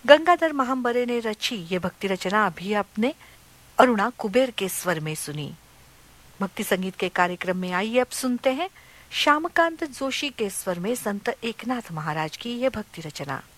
गंगाधर महांबरे ने रची ये भक्ति रचना अभी आपने अरुणा कुबेर के स्वर में सुनी। भक्ति संगीत के कार्यक्रम में आइए अब सुनते हैं श्यामकांत जोशी के स्वर में संत एकनाथ महाराज की ये भक्ति रचना।